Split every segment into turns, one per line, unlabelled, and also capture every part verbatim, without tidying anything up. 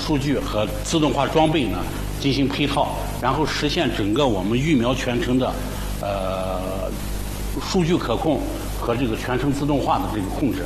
数据和自动化装备呢进行配套，然后实现整个我们育苗全程的呃数据可控和这个全程自动化的这个控制。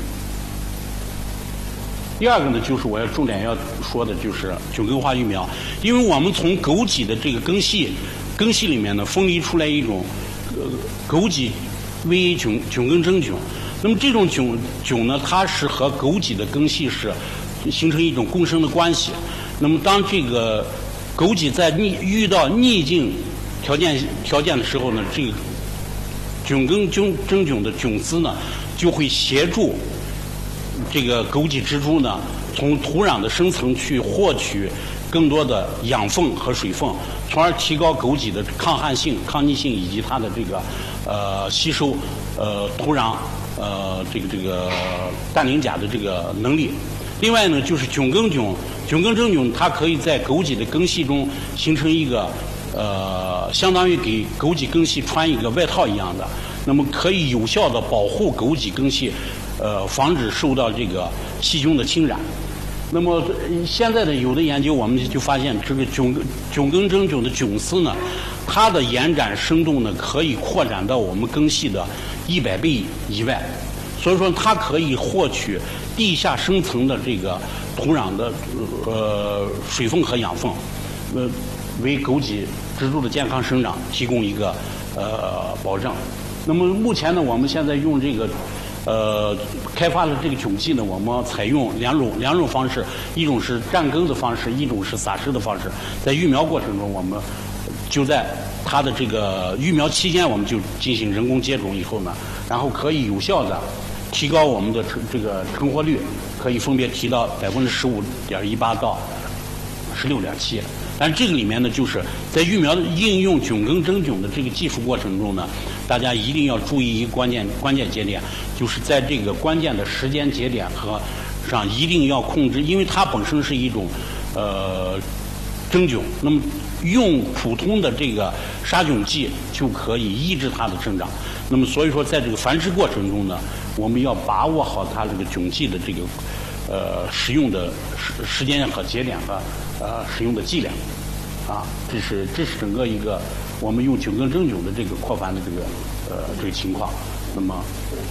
第二个呢，就是我要重点要说的就是菌根化育苗，因为我们从枸杞的这个根系根系里面呢分离出来一种呃枸杞 V A 菌菌根真菌，那么这种菌菌呢，它是和枸杞的根系是形成一种共生的关系。那么当这个枸杞在逆遇到逆境条件条件的时候呢，这个菌根菌真菌的菌丝呢就会协助这个枸杞植株呢，从土壤的深层去获取更多的养分和水分，从而提高枸杞的抗旱性、抗逆性以及它的这个呃吸收呃土壤呃这个这个氮磷钾的这个能力。另外呢，就是菌根菌，菌根真菌它可以在枸杞的根系中形成一个呃相当于给枸杞根系穿一个外套一样的，那么可以有效的保护枸杞根系。呃，防止受到这个细菌的侵染。那么现在的有的研究，我们就发现这个菌菌根真菌的菌丝呢，它的延展深度呢可以扩展到我们根系的一百倍以外，所以说它可以获取地下深层的这个土壤的呃水分和养分，呃，为枸杞植株的健康生长提供一个呃保证。那么目前呢，我们现在用这个。呃，开发的这个菌剂呢，我们采用两种两种方式，一种是占根的方式，一种是撒施的方式。在育苗过程中，我们就在它的这个育苗期间，我们就进行人工接种以后呢，然后可以有效的提高我们的成这个成活率，可以分别提到百分之十五点一八到十六点七。但这个里面呢，就是在育苗应用菌根真菌的这个技术过程中呢，大家一定要注意一个关键关键节点，就是在这个关键的时间节点和上一定要控制，因为它本身是一种呃真菌，那么用普通的这个杀菌剂就可以抑制它的生长。那么所以说，在这个繁殖过程中呢，我们要把握好它这个菌剂的这个呃使用的时时间和节点和呃使用的剂量。啊，这是这是整个一个我们用菌根真菌的这个扩繁的这个呃这个情况。那么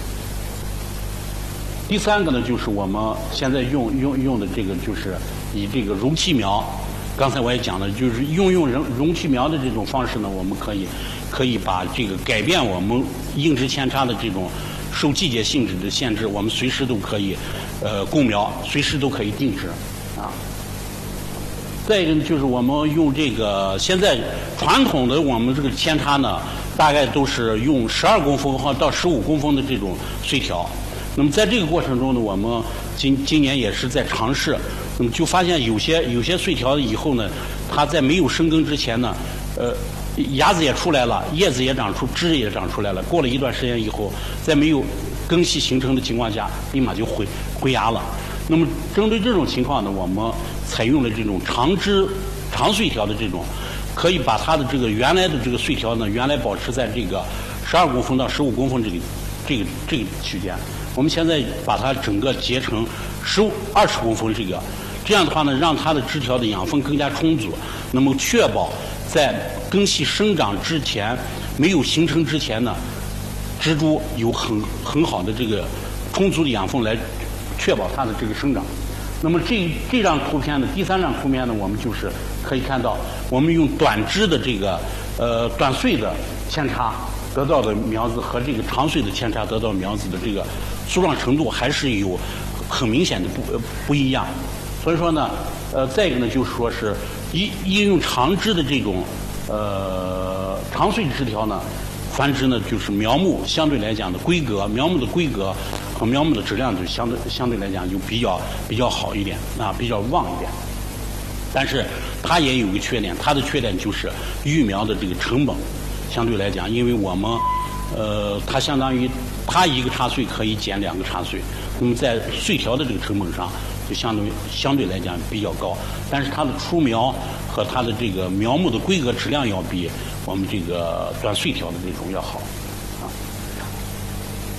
第三个呢，就是我们现在用用用的这个就是以这个容器苗，刚才我也讲了，就是用用容容器苗的这种方式呢，我们可以可以把这个改变我们硬质扦插的这种受季节性质的限制，我们随时都可以呃供苗，随时都可以定植啊。再一个呢，就是我们用这个现在传统的我们这个扦插呢，大概都是用十二公分或到十五公分的这种穗条。那么在这个过程中呢，我们今今年也是在尝试，那么就发现有些有些穗条以后呢，它在没有生根之前呢，呃，芽子也出来了，叶子也长出，枝也长出来了。过了一段时间以后，在没有根系形成的情况下，立马就回回芽了。那么针对这种情况呢，我们采用了这种长枝长穗条的这种，可以把它的这个原来的这个穗条呢，原来保持在这个十二公分到十五公分这个这个这个区间。我们现在把它整个截成十五二十公分这个，这样的话呢，让它的枝条的养分更加充足，那么确保在根系生长之前没有形成之前呢，植株有很很好的这个充足的养分来确保它的这个生长。那么这这张图片呢，第三张图片呢，我们就是可以看到，我们用短枝的这个呃短穗的扦插得到的苗子和这个长穗的扦插得到苗子的这个粗壮程度还是有很明显的不不一样。所以说呢，呃，再一个呢，就是说是应应用长枝的这种呃长穗枝条呢，繁殖呢，就是苗木相对来讲的规格，苗木的规格和苗木的质量就相对相对来讲就比较比较好一点啊，比较旺一点。但是它也有一个缺点，它的缺点就是育苗的这个成本相对来讲，因为我们呃，它相当于它一个插穗可以剪两个插穗，那么在穗条的这个成本上就相对相对来讲比较高，但是它的出苗和它的这个苗木的规格质量要比我们这个短穗条的这种要好啊。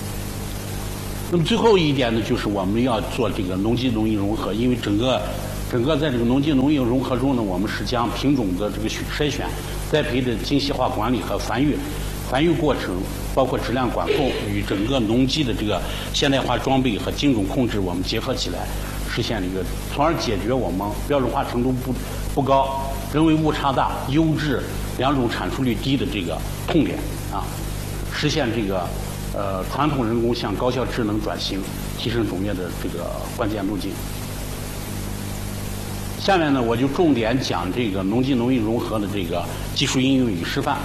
那么最后一点呢，就是我们要做这个农机农业融合，因为整个整个在这个农机农业融合中呢，我们是将品种的这个筛选、栽培的精细化管理和繁育、繁育过程，包括质量管控与整个农机的这个现代化装备和精准控制，我们结合起来，实现了一个，从而解决我们标准化程度不不高、人为误差大、优质两种产出率低的这个痛点啊，实现这个呃传统人工向高效智能转型，提升种业的这个关键路径。下面呢，我就重点讲这个农机农业融合的这个技术应用与示范。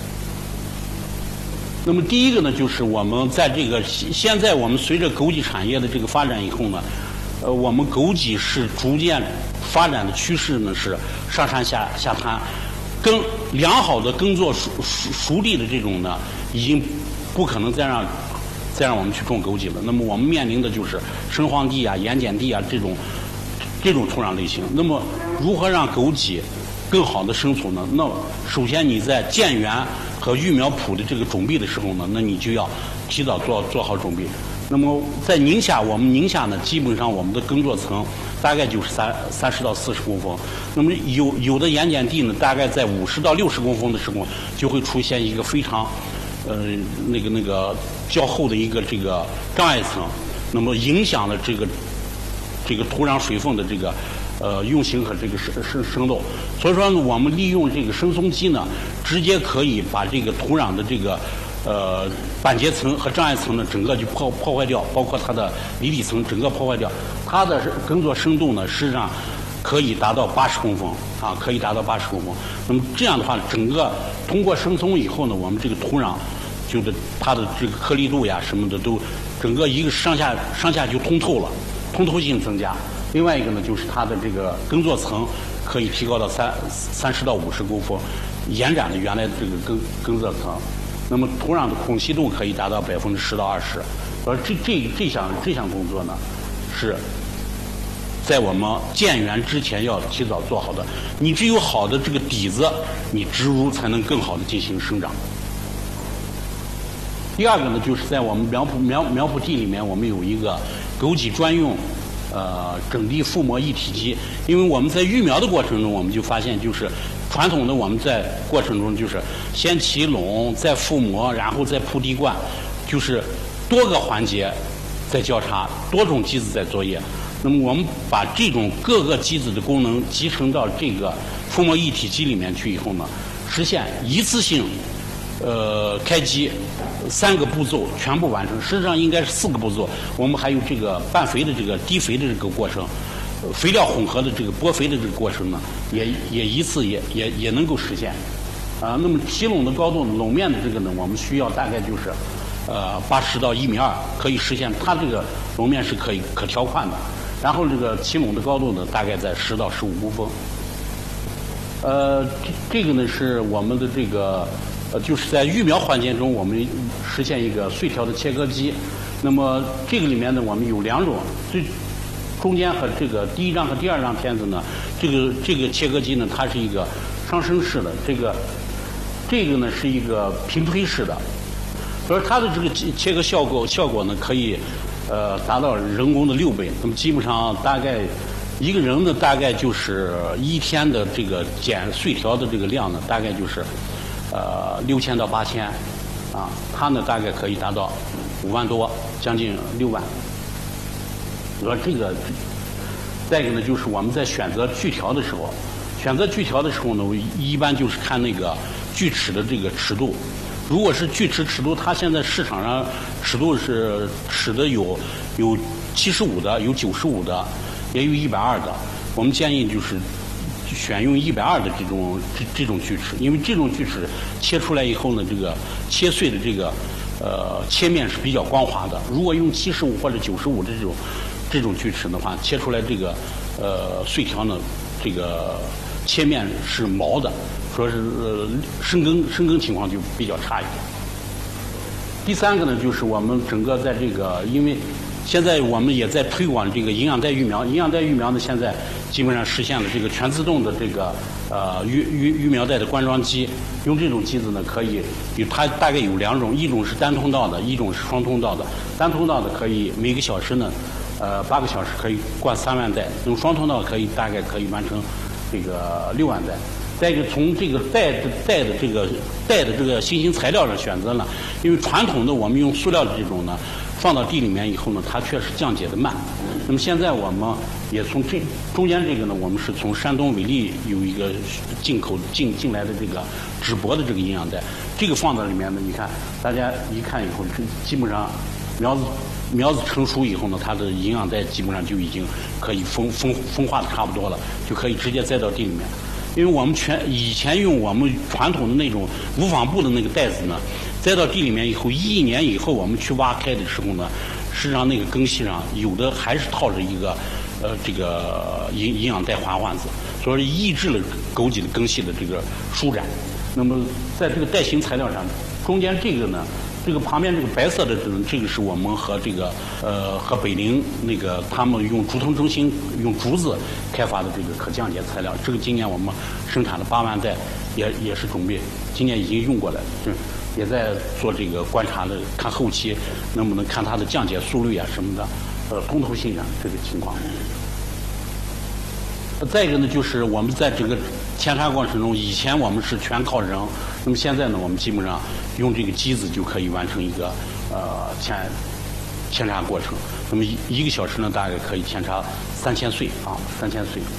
那么第一个呢，就是我们在这个现在我们随着枸杞产业的这个发展以后呢，呃，我们枸杞是逐渐发展的趋势呢是上山下下滩，耕良好的耕作熟熟熟地的这种呢，已经不可能再让再让我们去种枸杞了。那么我们面临的就是深荒地啊、盐碱地啊这种这种土壤类型。那么如何让枸杞更好的生存呢？那首先你在建园和育苗圃的这个种地的时候呢，那你就要提早做做好种地。那么在宁夏，我们宁夏呢，基本上我们的耕作层大概就是三三十到四十公分。那么有有的盐碱地呢，大概在五十到六十公分的时候，就会出现一个非常呃那个那个较厚的一个这个障碍层，那么影响了这个这个土壤水分的这个呃运行和这个生生生动。所以说呢，我们利用这个生松机呢，直接可以把这个土壤的这个呃板结层和障碍层呢，整个就破破坏掉，包括它的离底层整个破坏掉。它的耕作深度呢，实际上可以达到八十公分啊，可以达到八十公分。那么这样的话，整个通过生松以后呢，我们这个土壤就是它的这个颗粒度呀什么的都整个一个上下上下就通透了，通透性增加。另外一个呢，就是它的这个耕作层可以提高到三三十到五十公分，延展了原来的这个耕耕作层。那么土壤的孔隙度可以达到百分之十到二十。而这这这项这项工作呢，是在我们建园之前要提早做好的。你只有好的这个底子，你植株才能更好的进行生长。第二个呢，就是在我们苗圃苗苗圃地里面，我们有一个枸杞专用呃整地覆膜一体机。因为我们在育苗的过程中，我们就发现，就是传统的我们在过程中就是先起垄，再覆膜，然后再铺地冠，就是多个环节在交叉，多种机子在作业。那么我们把这种各个机子的功能集成到这个覆膜一体机里面去以后呢，实现一次性呃开机，三个步骤全部完成。实际上应该是四个步骤，我们还有这个拌肥的这个滴肥的这个过程，呃、肥料混合的这个播肥的这个过程呢，也也一次也也也能够实现。啊，那么起垄的高度，垄面的这个呢，我们需要大概就是呃八十到一米二，可以实现。它这个垄面是可以可调宽的。然后这个起垄的高度呢，大概在十到十五公分。呃，这这个呢是我们的这个呃，就是在育苗环节中，我们实现一个碎条的切割机。那么这个里面呢，我们有两种，最中间和这个第一张和第二张片子呢，这个这个切割机呢，它是一个上升式的，这个这个呢是一个平推式的，所以它的这个切割效果效果呢，可以呃达到人工的六倍。那么基本上大概一个人呢，大概就是一天的这个剪碎条的这个量呢，大概就是呃六千到八千啊，它呢大概可以达到五万多，将近六万。而这个再一个呢，就是我们在选择锯条的时候，选择锯条的时候呢，我一般就是看那个锯齿的这个尺度。如果是锯齿尺度，它现在市场上尺度是尺的有有七十五的，有九十五的，也有一百二的。我们建议就是选用一百二的这种这这种锯齿，因为这种锯齿切出来以后呢，这个切碎的这个呃切面是比较光滑的。如果用七十五或者九十五的这种这种锯齿的话，切出来这个呃碎条呢，这个切面是毛的。说是呃深耕深耕情况就比较差一点。第三个呢，就是我们整个在这个，因为现在我们也在推广这个营养带育苗，营养带育苗呢，现在基本上实现了这个全自动的这个呃育育育苗带的灌装机。用这种机子呢，可以有它大概有两种，一种是单通道的，一种是双通道的。单通道的可以每个小时呢呃八个小时可以灌三万袋，用双通道可以大概可以完成这个六万袋。再一个，从这个袋的袋的这个袋的这个新型材料上选择呢，因为传统的我们用塑料的这种呢，放到地里面以后呢，它确实降解的慢。那么现在我们也从这中间这个呢，我们是从山东伟力有一个进口进进来的这个纸薄的这个营养袋，这个放到里面呢，你看大家一看以后，这基本上苗子苗子成熟以后呢，它的营养袋基本上就已经可以风风风化的差不多了，就可以直接栽到地里面。因为我们全以前用我们传统的那种无纺布的那个袋子呢，栽到地里面以后，一年以后我们去挖开的时候呢，实际上那个根系上有的还是套着一个呃这个营营养带环环子，所以抑制了枸杞的根系的这个舒展。那么在这个带型材料上，中间这个呢，这个旁边这个白色的这种，这个是我们和这个呃和北陵那个他们用竹藤中心用竹子开发的这个可降解材料，这个今年我们生产了八万袋，也也是准备今年已经用过来了，就也在做这个观察的，看后期能不能看它的降解速率啊什么的，呃通透性啊这个情况。再一个呢，就是我们在这个扦插过程中，以前我们是全靠人，那么现在呢，我们基本上用这个机子就可以完成一个呃扦扦插过程。那么一一个小时呢，大概可以扦插三千穗啊，三千穗。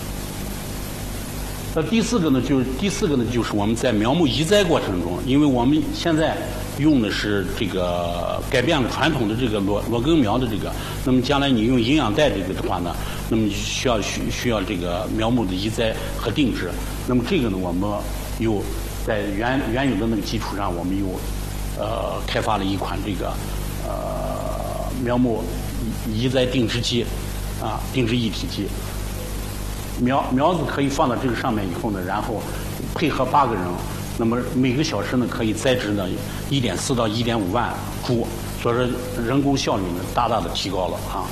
那第四个呢，就是第四个呢，就是我们在苗木移栽过程中，因为我们现在用的是这个改变了传统的这个裸裸根苗的这个，那么将来你用营养袋这个的话呢，那么需要需需要这个苗木的移栽和定植。那么这个呢，我们又在原原有的那个基础上，我们又呃开发了一款这个呃苗木移栽定植机啊，定植一体机。苗苗子可以放到这个上面以后呢，然后配合八个人，那么每个小时呢可以栽植呢一点四到一点五万株，所以说人工效率呢大大的提高了啊。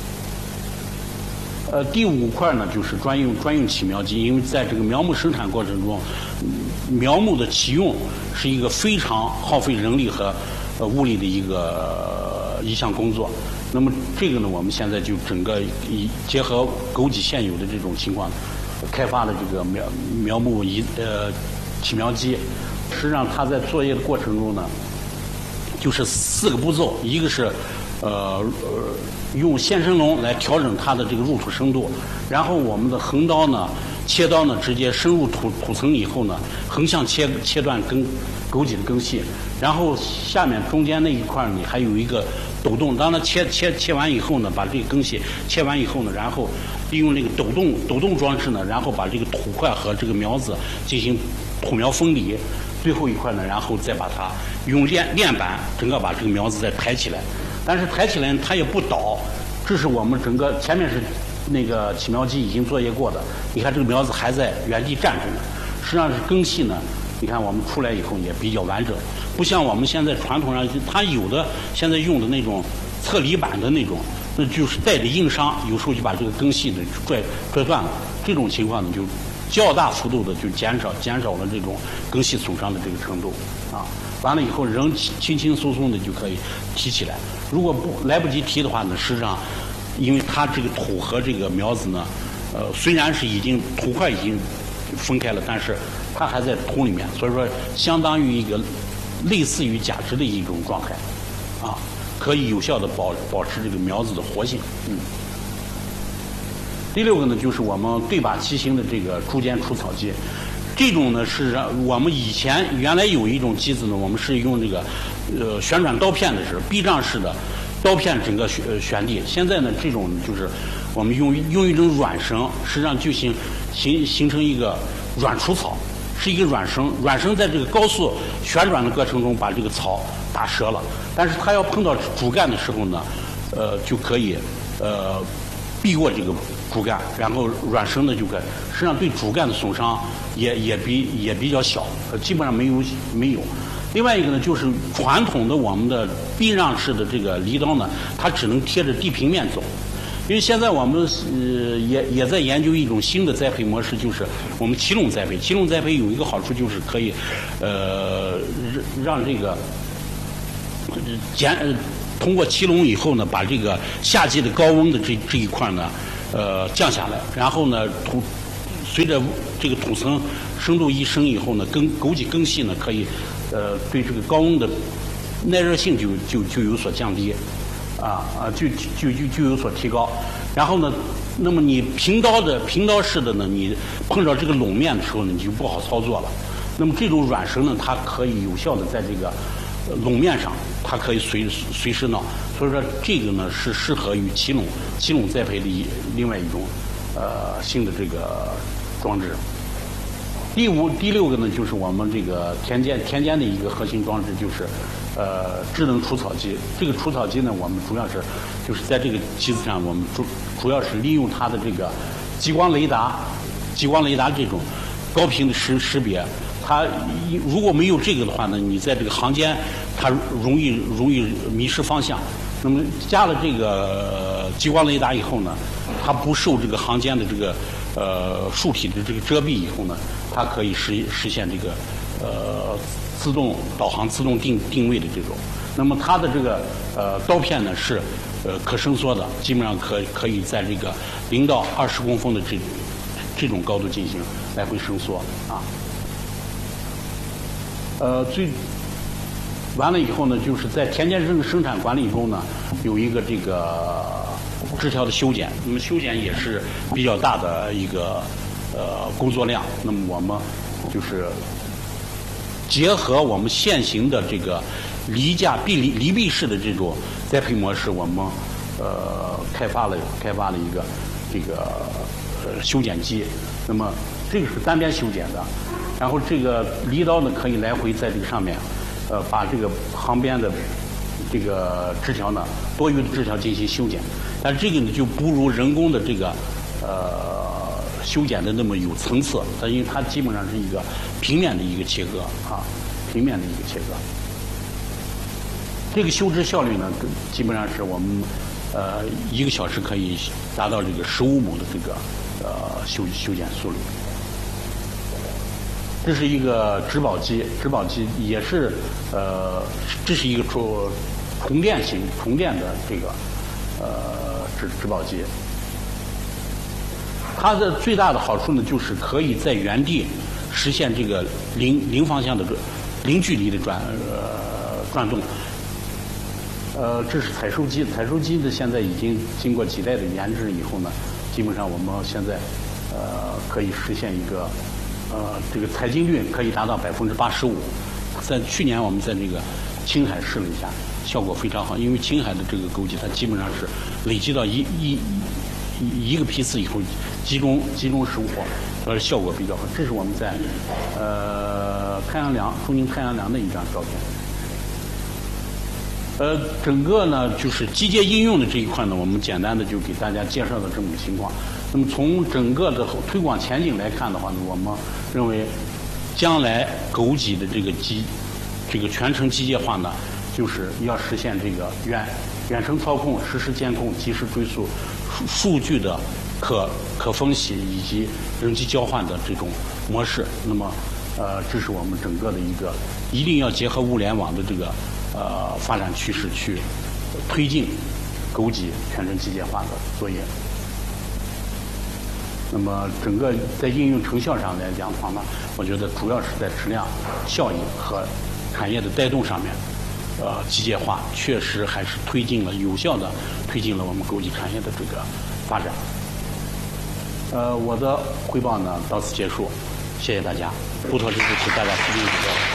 呃，第五块呢就是专用专用起苗机，因为在这个苗木生产过程中，苗木的起用是一个非常耗费人力和呃物力的一个、呃、一项工作。那么这个呢，我们现在就整个以结合枸杞现有的这种情况，开发了这个苗苗木移呃起苗机。实际上，它在作业的过程中呢，就是四个步骤，一个是呃呃用线生龙来调整它的这个入土深度，然后我们的横刀呢、切刀呢直接深入土土层以后呢，横向切切断根枸杞的根系，然后下面中间那一块呢还有一个抖动，当它切切切完以后呢，把这个根系切完以后呢，然后利用这个抖动抖动装置呢，然后把这个土块和这个苗子进行土苗分离，最后一块呢，然后再把它用链链板整个把这个苗子再抬起来，但是抬起来它也不倒，这是我们整个前面是那个起苗机已经作业过的，你看这个苗子还在原地站着呢，实际上是根系呢。你看我们出来以后也比较完整，不像我们现在传统上它有的现在用的那种侧离板的那种，那就是带着硬伤，有时候就把这个根系的拽拽断了。这种情况呢，就较大幅度的就减少减少了这种根系损伤的这个程度啊。完了以后，人轻轻松松的就可以提起来。如果不来不及提的话呢，实际上因为它这个土和这个苗子呢，呃，虽然是已经土块已经分开了，但是它还在土里面，所以说相当于一个类似于假肢的一种状态，啊，可以有效的保保持这个苗子的活性。嗯。第六个呢，就是我们对把齐形的这个株间除草机，这种呢是我们以前原来有一种机子呢，我们是用这个呃旋转刀片的是避障式的刀片整个旋旋地，现在呢这种就是我们用用一种软绳，实际上就形形形成一个软除草。是一个软绳，软绳在这个高速旋转的过程中把这个草打折了，但是它要碰到主干的时候呢，呃，就可以呃避过这个主干，然后软绳呢就可以，实际上对主干的损伤也也比也比较小，呃，基本上没有没有。另外一个呢，就是传统的我们的避让式的这个犁刀呢，它只能贴着地平面走。因为现在我们呃也也在研究一种新的栽培模式，就是我们齐垄栽培。齐垄栽培有一个好处就是可以呃让这个减通过齐笼以后呢，把这个夏季的高温的这这一块呢，呃降下来，然后呢土随着这个土层深度一升以后呢，根枸杞根系呢可以呃对这个高温的耐热性就就就有所降低，啊啊就就就就有所提高。然后呢，那么你平刀的平刀式的呢，你碰到这个垄面的时候呢，你就不好操作了。那么这种软绳呢，它可以有效的在这个垄面上，它可以随随时挠。所以说这个呢是适合于齐垄齐垄栽培的一另外一种呃新的这个装置。第五、第六个呢，就是我们这个田间田间的一个核心装置，就是呃智能除草机。这个除草机呢，我们主要是就是在这个机子上，我们主主要是利用它的这个激光雷达、激光雷达这种高频的识识别。它如果没有这个的话呢，你在这个行间它容易容易迷失方向。那么加了这个激光雷达以后呢，它不受这个行间的这个呃树体的这个遮蔽以后呢，它可以实实现这个呃自动导航、自动定定位的这种。那么它的这个呃刀片呢是呃可伸缩的，基本上可可以在这个零到二十公分的这这种高度进行来回伸缩啊。呃，最完了以后呢，就是在田间生生产管理中呢，有一个这个枝条的修剪。那么修剪也是比较大的一个呃工作量。那么我们就是结合我们现行的这个离架壁离离壁式的这种栽培模式，我们呃开发了开发了一个这个呃修剪机。那么这个是单边修剪的。然后这个犁刀呢，可以来回在这个上面，呃，把这个旁边的这个枝条呢，多余的枝条进行修剪。但这个呢，就不如人工的这个呃修剪的那么有层次。它因为它基本上是一个平面的一个切割啊，平面的一个切割。这个修枝效率呢，基本上是我们呃一个小时可以达到这个十五亩的这个呃修修剪速率。这是一个植保机，植保机也是呃，这是一个充充电型充电的这个呃植植保机。它的最大的好处呢，就是可以在原地实现这个零零方向的零距离的转呃转动。呃，这是采收机，采收机呢现在已经经过几代的研制以后呢，基本上我们现在呃可以实现一个。呃，这个采精率可以达到百分之八十五。在去年我们在这个青海试了一下，效果非常好。因为青海的这个枸杞，它基本上是累积到一一一一个批次以后，集中集中收获，而效果比较好。这是我们在呃太阳梁中宁太阳梁的一张照片。呃，整个呢就是机械应用的这一块呢，我们简单的就给大家介绍了这么个情况。那么从整个的推广前景来看的话呢，我们认为将来枸杞的这个机这个全程机械化呢，就是要实现这个远远程操控、实时监控、及时追溯、数数据的可可分析以及人机交换的这种模式。那么呃，这是我们整个的一个一定要结合物联网的这个呃发展趋势去推进枸杞全程机械化的作业。那么整个在应用成效上来讲的话呢，我觉得主要是在质量效益和产业的带动上面，呃，机械化确实还是推进了有效的推进了我们枸杞产业的这个发展。呃，我的汇报呢到此结束，谢谢大家。不拖之后，请大家批评指教。